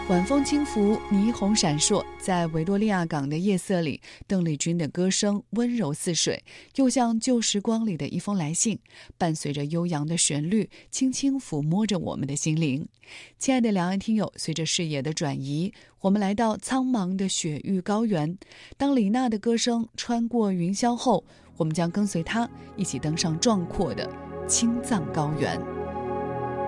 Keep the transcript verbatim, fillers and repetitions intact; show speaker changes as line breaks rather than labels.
晚风轻拂，霓虹闪烁，在维多利亚港的夜色里，邓丽君的歌声温柔似水，又像旧时光里的一封来信，伴随着悠扬的旋律，轻轻抚摸着我们的心灵。亲爱的两岸听友，随着视野的转移，我们来到苍茫的雪域高原。当李娜的歌声穿过云霄后，我们将跟随她一起登上壮阔的青藏高原。